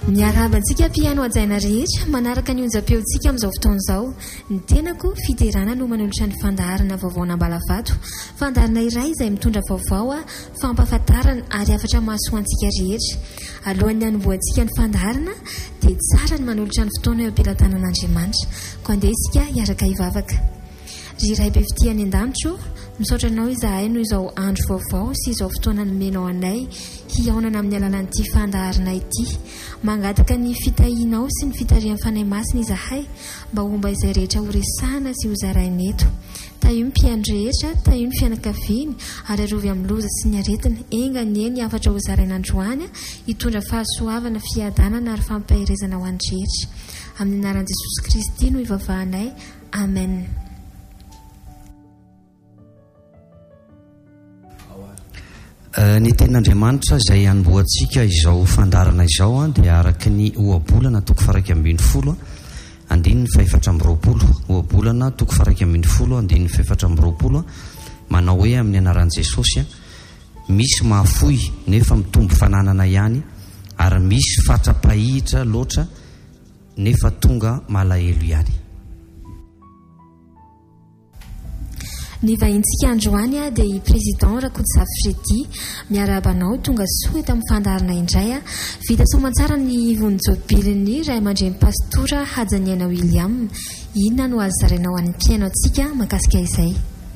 Miarabantsika piano ajaina rehetra manaraka ny onjam-peontsika amin'izao fotoana izao. Ny tenako fiterana no manolotra ny fandaharana vaovao Ambalavato. Fandaharana iray izay mitondra vaovao fampahafantarana ary afatra mahasoantsika rehetra. Alohan'ny hanombohantsika ny fandaharana dia tsara ny manolotra ny fotoana eo am-pelantanan'Andriamanitra. Ko andeha isika hiaraka hivavaka. Ry Ray be fity any an-danitro, misaotra anao izahay no izao andro vaovao sy izao fotoana nomenao anay hiaonana amin'ny alalan'ity fandaharana ity. Mangataka ny fitahianao sy ny fitarian'ny fanahy masina izahay mba homba izay rehetra horesahana sy hozaraina eto. Tahio ny mpihaino rehetra, tahio ny fianakaviany ary arovy amin'ny loza sy ny aretina engany eny afatra hozaraina androany hitondra fahasoavana, fiadanana ary fampahirezana ho an'ny rehetra. Amin'ny anaran'i Jesosy Kristy no ivavahanay. Amen. Ny ten'Andriamanitra izay hanombohantsika izao fandarana izao dia araka ny ohabolana toko faha 20 andininy faefatra amby roapolo. Ohabolana toko faha 20 andininy faefatra amby roapolo manao hoe amin'ny anaran'i Jesosy misy mahafoy nefa mitombo fananana ihany ary misy fatra-pahihitra loatra nefa tonga malahelo ihany. Ny vahintsika androany dia i Président Rakotosafi Fredy miarabanao tonga soa eto amin'ny fandaharana indray. Vita soamantsara ny vonjobeliny Ray aman-dren'ny Pastora Hajaniana William. Inona no azo zarainao an'ny mpiaino antsika mahakasika izay?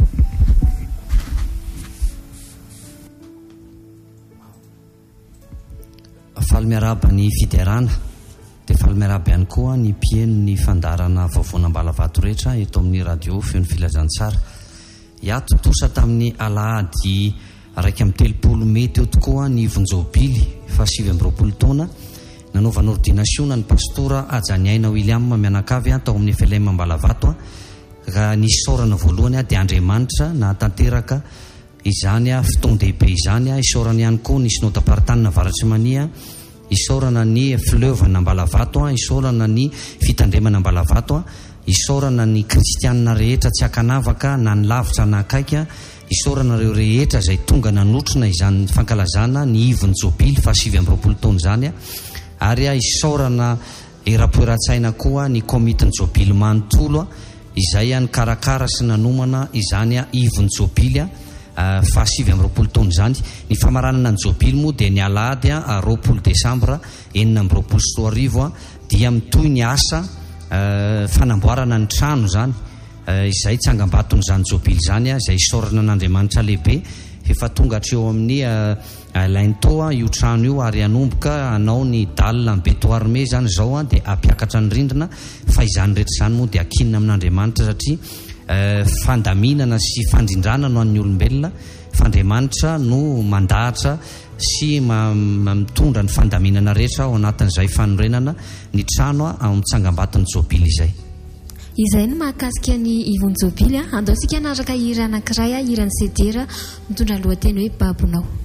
Faly miaraba ny fiderana dia faly miaraba ihany koa ny mpiaino ny fandarana vaovao Ambalavato rehetra eto amin'ny radio feon'ny filazantsara. Iato tosa tamin'ny alahady 2 Mey teo tokoa ny vonjobily fa 20 taona nanaovana ordinasiona ny Pastora Hajaniana William mianakavy tao amin'ny FLM Ambalavato. Raha ny isaorana voalohany dia Andriamanitra nahatanteraka izany fotoan-dehibe izany. Isaorana ihany koa ny Synodam-paritany Avaratry Mania, isaorana ny Fleuvana Ambalavato, isaorana ny fitandremana Ambalavato, isaorana ny kristianina rehetra tsy akanavaka na ny lavitra na akaika, isaorana ireo rehetra izay tonga nanotrona izany fankalazana ny ivon'ny jobily fa 20 taona izany, ary isaorana erapoeran-tsaina koa ny komitin'ny jobily manontolo izay ny karakara sy nanomana izany ivon'ny jobily fa 20 taona izany. Ny famaranana ny jobily moa dia ny alahady 20 Desambra 2024 dia mitoy ny asa fanamboarana ny trano zany izay tsangambaton'izany jobily zany izay isaorana n'Andriamanitra lehibe. Efa tonga hatreo amin'ny laintoa io trano io ary hanomboka anao ny dalina betoarme zany zao dia ampiakatra ny rindrina fa izany rehetra izany moa dia akinina amin'Andriamanitra satria fandaminana sy fandrindrana no an'ny olombelona. Fandriamanitra no mandahatra sy mitondra ny fandaminana rehetra ao anatin'izay fanorenana ny trano ao amin'ny tsangambaton'ny jobily izay. Izay no mahakasika ny ivon'ny jobily. Andao sika naraka hira anankiray, hiran'ny sedera mitondra lohateny hoe Babonao.